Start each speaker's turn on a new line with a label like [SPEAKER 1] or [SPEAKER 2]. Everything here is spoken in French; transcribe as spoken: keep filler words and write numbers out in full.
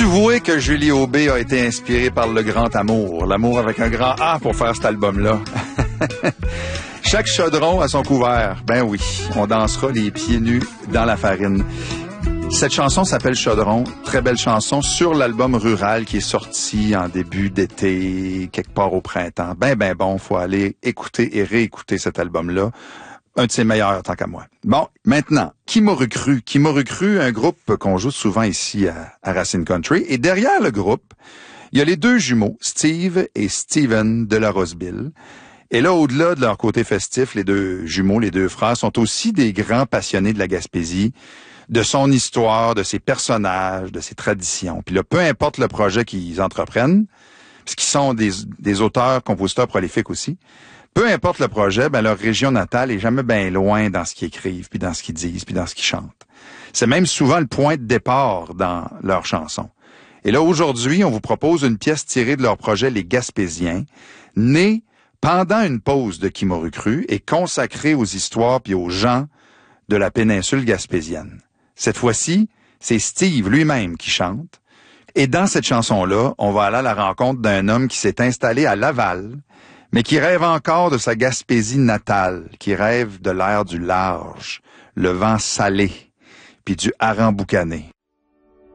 [SPEAKER 1] Peux-tu vouer que Julie Aubé a été inspirée par le grand amour? L'amour avec un grand A pour faire cet album-là. Chaque chaudron a son couvert. Ben oui, on dansera les pieds nus dans la farine. Cette chanson s'appelle Chaudron. Très belle chanson sur l'album Rural qui est sorti en début d'été, quelque part au printemps. Ben, ben bon, faut aller écouter et réécouter cet album-là. Un de ses meilleurs, tant qu'à moi. Bon, maintenant, Qui m'aurait cru? Qui m'aurait cru? Un groupe qu'on joue souvent ici à, à Racine Country. Et derrière le groupe, il y a les deux jumeaux, Steve et Steven de la Roseville. Et là, au-delà de leur côté festif, les deux jumeaux, les deux frères, sont aussi des grands passionnés de la Gaspésie, de son histoire, de ses personnages, de ses traditions. Puis là, peu importe le projet qu'ils entreprennent, puisqu'ils sont des, des auteurs, compositeurs prolifiques aussi, peu importe le projet, ben leur région natale est jamais bien loin dans ce qu'ils écrivent, puis dans ce qu'ils disent, puis dans ce qu'ils chantent. C'est même souvent le point de départ dans leurs chansons. Et là, aujourd'hui, on vous propose une pièce tirée de leur projet Les Gaspésiens, née pendant une pause de Qui m'aurait cru et consacrée aux histoires puis aux gens de la péninsule gaspésienne. Cette fois-ci, c'est Steve lui-même qui chante. Et dans cette chanson-là, on va aller à la rencontre d'un homme qui s'est installé à Laval, mais qui rêve encore de sa Gaspésie natale, qui rêve de l'air du large, le vent salé, puis du hareng boucané.